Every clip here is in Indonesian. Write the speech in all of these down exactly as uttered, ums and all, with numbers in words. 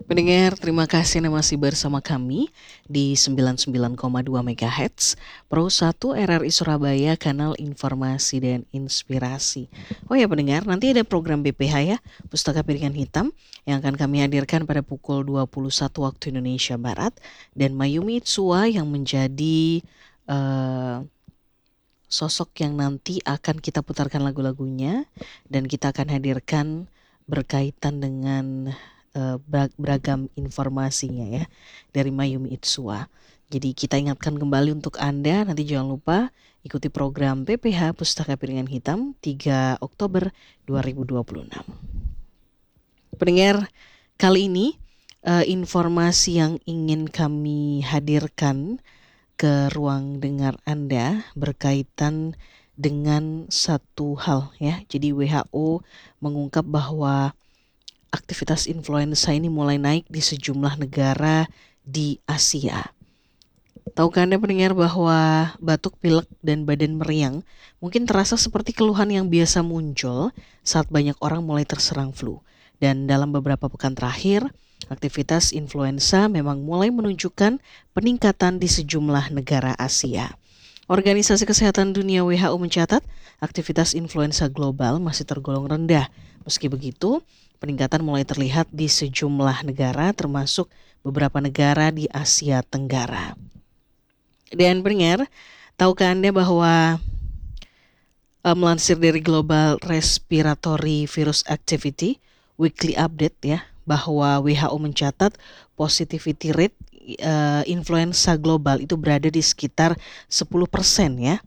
Pendengar, terima kasih Anda masih bersama kami di sembilan puluh sembilan koma dua MHz Pro satu R R I Surabaya, kanal informasi dan inspirasi. Oh ya pendengar, nanti ada program B P H ya, Pustaka Piringan Hitam, yang akan kami hadirkan pada pukul dua puluh satu waktu Indonesia Barat. Dan Mayumi Itsua yang menjadi uh, sosok yang nanti akan kita putarkan lagu-lagunya. Dan kita akan hadirkan berkaitan dengan beragam informasinya ya dari Mayumi Itsua. Jadi kita ingatkan kembali untuk Anda, nanti jangan lupa ikuti program P P H Pustaka Piringan Hitam tiga Oktober dua ribu dua puluh enam. Pendengar, kali ini uh, informasi yang ingin kami hadirkan ke ruang dengar Anda berkaitan dengan satu hal ya. Jadi W H O mengungkap bahwa aktivitas influenza ini mulai naik di sejumlah negara di Asia. Tahukah Anda pendengar bahwa batuk, pilek, dan badan meriang mungkin terasa seperti keluhan yang biasa muncul saat banyak orang mulai terserang flu. Dan dalam beberapa pekan terakhir, aktivitas influenza memang mulai menunjukkan peningkatan di sejumlah negara Asia. Organisasi Kesehatan Dunia W H O mencatat aktivitas influenza global masih tergolong rendah. Meski begitu, peningkatan mulai terlihat di sejumlah negara termasuk beberapa negara di Asia Tenggara. Dan pendengar, tahukah Anda bahwa uh, melansir dari Global Respiratory Virus Activity Weekly Update ya, bahwa W H O mencatat positivity rate uh, influenza global itu berada di sekitar sepuluh persen ya.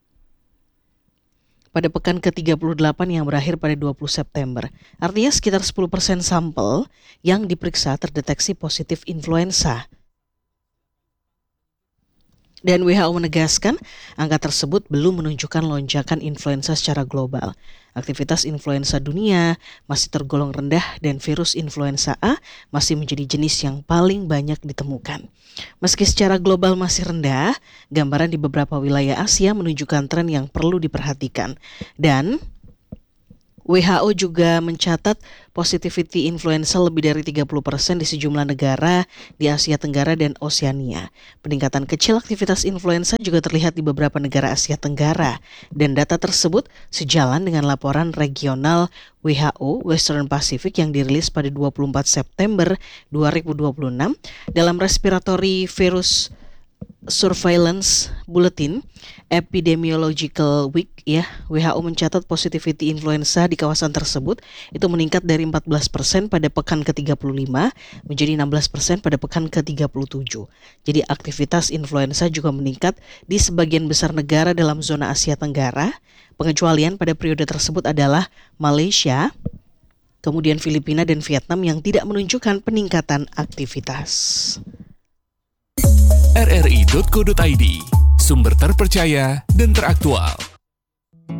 Pada pekan ke tiga puluh delapan yang berakhir pada dua puluh September. Artinya sekitar sepuluh persen sampel yang diperiksa terdeteksi positif influenza. Dan W H O menegaskan angka tersebut belum menunjukkan lonjakan influenza secara global. Aktivitas influenza dunia masih tergolong rendah dan virus influenza A masih menjadi jenis yang paling banyak ditemukan. Meski secara global masih rendah, gambaran di beberapa wilayah Asia menunjukkan tren yang perlu diperhatikan. Dan W H O juga mencatat positivity influenza lebih dari tiga puluh persen di sejumlah negara di Asia Tenggara dan Oseania. Peningkatan kecil aktivitas influenza juga terlihat di beberapa negara Asia Tenggara. Dan data tersebut sejalan dengan laporan regional W H O Western Pacific yang dirilis pada dua puluh empat September dua ribu dua puluh enam dalam Respiratory Virus Surveillance Bulletin Epidemiological Week ya. W H O mencatat positivity influenza di kawasan tersebut itu meningkat dari empat belas persen pada pekan ke tiga puluh lima menjadi enam belas persen pada pekan ke tiga puluh tujuh. Jadi aktivitas influenza juga meningkat di sebagian besar negara dalam zona Asia Tenggara. Pengecualian pada periode tersebut adalah Malaysia, kemudian Filipina dan Vietnam yang tidak menunjukkan peningkatan aktivitas. R R I dot co dot I D, sumber terpercaya dan teraktual.